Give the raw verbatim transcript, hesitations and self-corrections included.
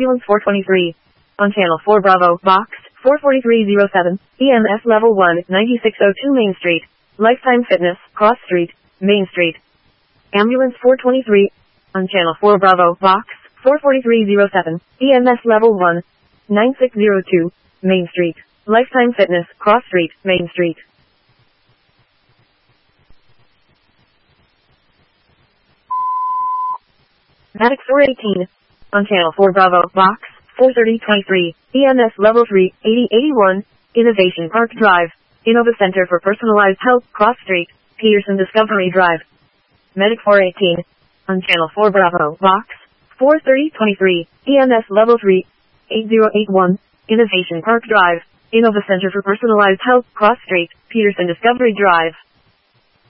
Ambulance four twenty-three. On Channel four Bravo, Box four forty-three oh seven, E M S Level one, ninety-six oh two Main Street. Lifetime Fitness, Cross Street, Main Street. Ambulance four twenty-three. On Channel four Bravo, Box four forty-three oh seven, E M S Level one, ninety-six oh two, Main Street. Lifetime Fitness, Cross Street, Main Street. Medic four eighteen. On Channel four Bravo, Box four thirty twenty-three, E M S Level three, eighty eighty-one, Innovation Park Drive, Innova Center for Personalized Health, Cross Street, Peterson Discovery Drive. Medic four eighteen. On Channel four Bravo, Box four thirty twenty-three, E M S Level three, eighty eighty-one, Innovation Park Drive, Innova Center for Personalized Health, Cross Street, Peterson Discovery Drive.